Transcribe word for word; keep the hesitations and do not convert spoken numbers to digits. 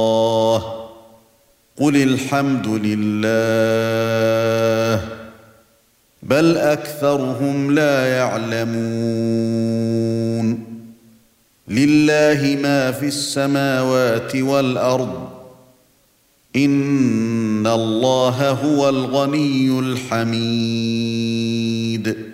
قل الحمد لله بل أكثرهم لا يعلمون لله ما في السماوات والأرض إن الله هو الغني الحميد